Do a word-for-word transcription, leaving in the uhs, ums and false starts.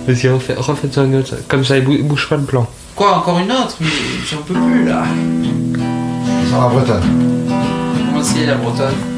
Vas-y, refais- refaites-en une autre. Comme ça, il bou- bouge pas le plan. Quoi, encore une autre? Mais j'en peux plus là. Sans la Bretonne. Comment c'est la Bretonne?